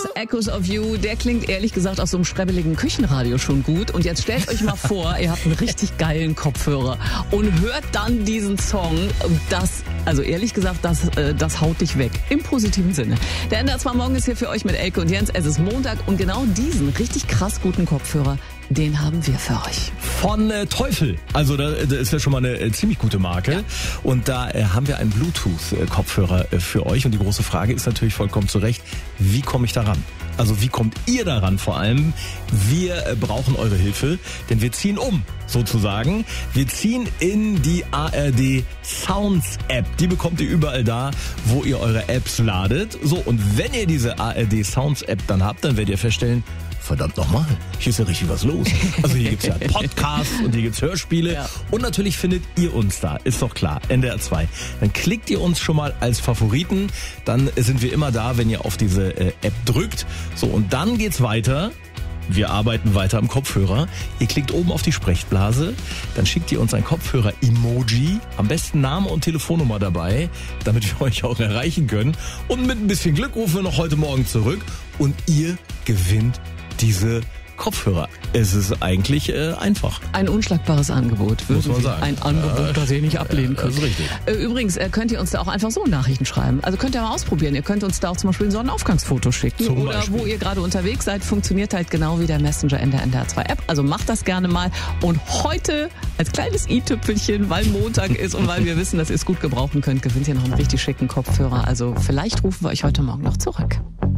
Echoes of You, der klingt ehrlich gesagt aus so einem schrebbeligen Küchenradio schon gut. Und jetzt stellt euch mal vor, ihr habt einen richtig geilen Kopfhörer und hört dann diesen Song. Also ehrlich gesagt, das haut dich weg. Im positiven Sinne. Der NDR 2 Morgen ist hier für euch mit Elke und Jens. Es ist Montag und genau diesen richtig krass guten Kopfhörer, den haben wir für euch. Von Teufel. Also das ist ja schon mal eine ziemlich gute Marke. Ja. Und da haben wir einen Bluetooth-Kopfhörer für euch. Und die große Frage ist natürlich vollkommen zu Recht, wie komme ich daran? Also wie kommt ihr daran vor allem? Wir brauchen eure Hilfe, denn wir ziehen um, sozusagen. Wir ziehen in die ARD Sounds App. Die bekommt ihr überall da, wo ihr eure Apps ladet. So, und wenn ihr diese ARD Sounds App dann habt, dann werdet ihr feststellen, verdammt nochmal, hier ist ja richtig was los. Also hier gibt's ja Podcasts und hier gibt's Hörspiele. Ja. Und natürlich findet ihr uns da, ist doch klar, NDR 2. Dann klickt ihr uns schon mal als Favoriten, dann sind wir immer da, wenn ihr auf diese App drückt. So, und dann geht's weiter. Wir arbeiten weiter am Kopfhörer. Ihr klickt oben auf die Sprechblase, dann schickt ihr uns ein Kopfhörer-Emoji, am besten Name und Telefonnummer dabei, damit wir euch auch erreichen können. Und mit ein bisschen Glück rufen wir noch heute Morgen zurück und ihr gewinnt diese Kopfhörer. Es ist eigentlich einfach. Ein unschlagbares Angebot, muss man sagen. Ein Angebot, das ihr nicht ablehnen könnt. Das ist richtig. Übrigens könnt ihr uns da auch einfach so Nachrichten schreiben. Also könnt ihr mal ausprobieren. Ihr könnt uns da auch zum Beispiel ein Sonnenaufgangsfoto schicken. Oder wo ihr gerade unterwegs seid, funktioniert halt genau wie der Messenger in der NDR 2 App. Also macht das gerne mal. Und heute als kleines i-Tüpfelchen, weil Montag ist und weil wir wissen, dass ihr es gut gebrauchen könnt, gewinnt ihr noch einen richtig schicken Kopfhörer. Also vielleicht rufen wir euch heute Morgen noch zurück.